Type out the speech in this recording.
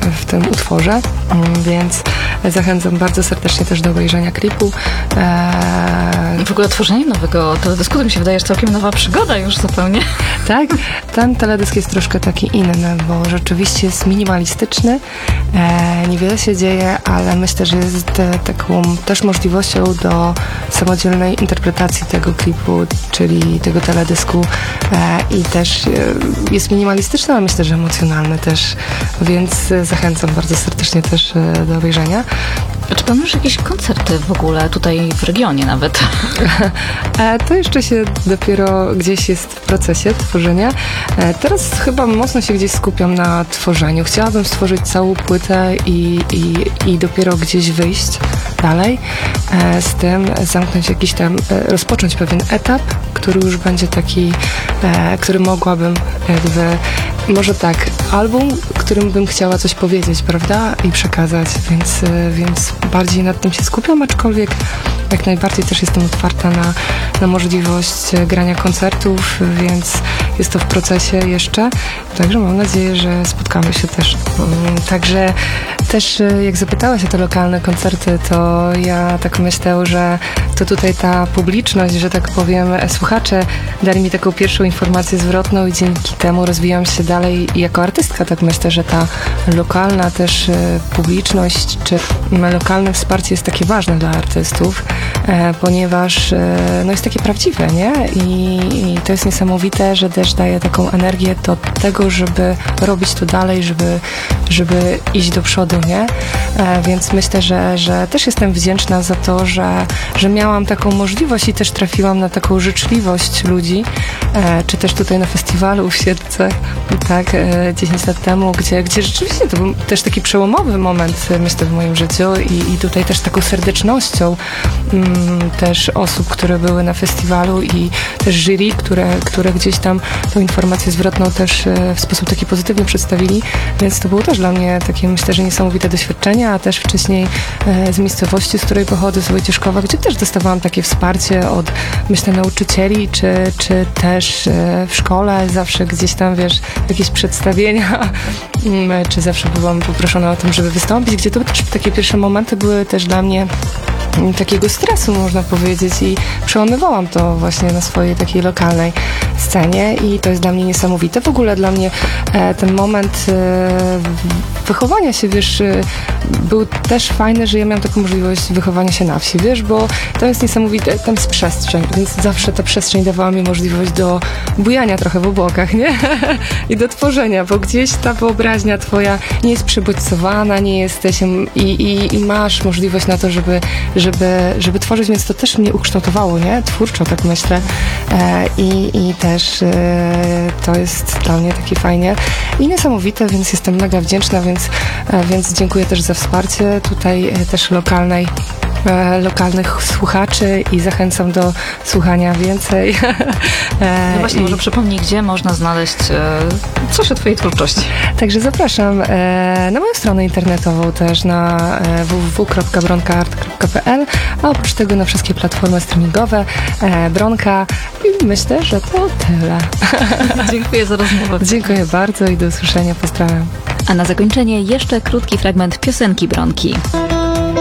w tym utworze, więc zachęcam bardzo serdecznie też do obejrzenia klipu. W ogóle tworzenie nowego teledysku to mi się wydaje, że całkiem nowa przygoda już zupełnie. Tak, ten teledysk jest troszkę taki inny, bo rzeczywiście jest minimalistyczny, niewiele się dzieje, ale myślę, że jest taką też możliwością do samodzielnej interpretacji tego klipu, czyli tego teledysku i też jest minimalistyczny, ale myślę, że emocjonalny też, więc zachęcam bardzo serdecznie też do obejrzenia. A czy planujesz jakieś koncerty w ogóle tutaj w regionie nawet? To jeszcze się dopiero gdzieś jest w procesie tworzenia. Teraz chyba mocno się gdzieś skupiam na tworzeniu. Chciałabym stworzyć całą płytę i dopiero gdzieś wyjść dalej z tym, zamknąć jakiś tam, rozpocząć pewien etap, który już będzie taki, który mogłabym jakby, może tak, album, którym bym chciała coś powiedzieć, prawda? I przekazać, więc bardziej nad tym się skupiam, aczkolwiek jak najbardziej też jestem otwarta na możliwość grania koncertów, więc jest to w procesie jeszcze, także mam nadzieję, że spotkamy się też. Także też jak zapytałaś o te lokalne koncerty, to ja tak myślę, że to tutaj ta publiczność, że tak powiem, słuchacze dali mi taką pierwszą informację zwrotną i dzięki temu rozwijam się dalej jako artystka. Tak myślę, że ta lokalna też publiczność, czy lokalne wsparcie jest takie ważne dla artystów, ponieważ no jest takie prawdziwe, nie? I to jest niesamowite, że też daje taką energię do tego, żeby robić to dalej, żeby iść do przodu, nie? Więc myślę, że też jestem wdzięczna za to, że miałam taką możliwość i też trafiłam na taką życzliwość ludzi, czy też tutaj na festiwalu w Siedlcach, tak, 10 lat temu, gdzie rzeczywiście to był też taki przełomowy moment, myślę, w moim życiu i tutaj też taką serdecznością też osób, które były na festiwalu i też jury, które gdzieś tam tą informację zwrotną też w sposób taki pozytywny przedstawili, więc to było też dla mnie takie, myślę, że niesamowite doświadczenie, a też wcześniej z miejscowości, z której pochodzę, z Wojcieszkowa, gdzie też dostawałam takie wsparcie od, myślę, nauczycieli, czy też w szkole, zawsze gdzieś tam, wiesz, jakieś przedstawienia, czy zawsze byłam poproszona o tym, żeby wystąpić, gdzie to też takie pierwsze momenty były też dla mnie takiego stresu, można powiedzieć, i przełamywałam to właśnie na swojej takiej lokalnej scenie i to jest dla mnie niesamowite. W ogóle dla mnie ten moment wychowania się, wiesz, był też fajny, że ja miałam taką możliwość wychowania się na wsi, wiesz, bo tam jest niesamowite, tam jest przestrzeń, więc zawsze ta przestrzeń dawała mi możliwość do bujania trochę w obłokach, nie? I do tworzenia, bo gdzieś ta wyobraźnia twoja nie jest przebodźcowana, nie jesteś i masz możliwość na to, żeby tworzyć, więc to też mnie ukształtowało, nie? Twórczo, tak myślę. I też to jest dla mnie takie fajnie i niesamowite, więc jestem mega wdzięczna, więc dziękuję też za wsparcie tutaj też lokalnych słuchaczy i zachęcam do słuchania więcej. No właśnie, może przypomnij, gdzie można znaleźć coś o twojej twórczości. Także zapraszam na moją stronę internetową też na www.bronkaart.pl, a oprócz tego na wszystkie platformy streamingowe Bronka i myślę, że to tyle. Dziękuję za rozmowę. Dziękuję bardzo i do usłyszenia. Pozdrawiam. A na zakończenie jeszcze krótki fragment piosenki Bronki.